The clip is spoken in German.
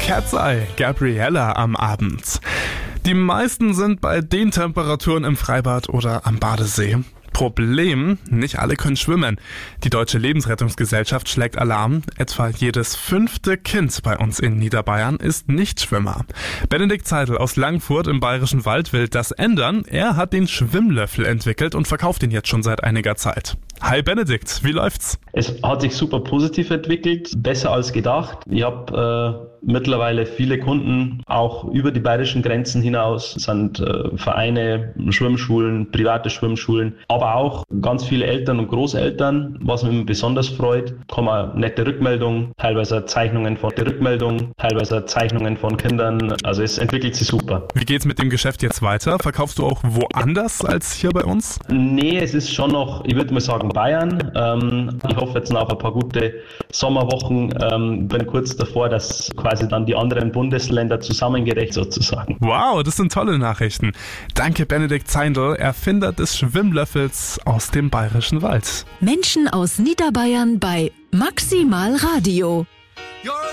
Cat's Eye, Gabriella am Abend. Die meisten sind bei den Temperaturen im Freibad oder am Badesee. Problem, nicht alle können schwimmen. Die Deutsche Lebensrettungsgesellschaft schlägt Alarm. Etwa jedes 5. Kind bei uns in Niederbayern ist Nichtschwimmer. Benedikt Zeidel aus Langfurt im Bayerischen Wald will das ändern. Er hat den Schwimmlöffel entwickelt und verkauft ihn jetzt schon seit einiger Zeit. Hi Benedikt, wie läuft's? Es hat sich super positiv entwickelt, besser als gedacht. Ich habe mittlerweile viele Kunden, auch über die bayerischen Grenzen hinaus, sind Vereine, Schwimmschulen, private Schwimmschulen, aber auch ganz viele Eltern und Großeltern, was mich besonders freut. Kommen nette Rückmeldungen, teilweise Zeichnungen von Kindern. Also es entwickelt sich super. Wie geht's mit dem Geschäft jetzt weiter? Verkaufst du auch woanders als hier bei uns? Nee, es ist schon noch, ich würde mal sagen, Bayern. Ich hoffe jetzt noch auf ein paar gute Sommerwochen. Bin kurz davor, dass quasi dann die anderen Bundesländer zusammengerechnet sozusagen. Wow, das sind tolle Nachrichten. Danke Benedikt Zeindl, Erfinder des Schwimmlöffels aus dem Bayerischen Wald. Menschen aus Niederbayern bei Maximal Radio.